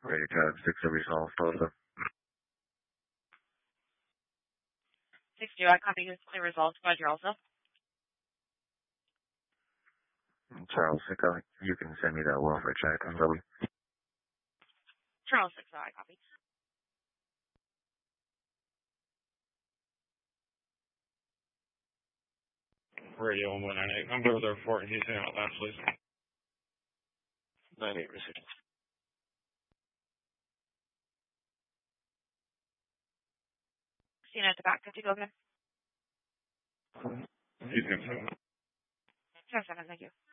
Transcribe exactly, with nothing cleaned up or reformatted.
Radio code six of resolved also. Six zero, I copy this clear results. Roger also. Charles six, you can send me that welfare check on W. Charles six zero, I copy. Radio one one nine eight. I'm over there for Houston out last, please. nine eight received. Seen at the back, good to go again. Houston seven. Seven seven, thank you.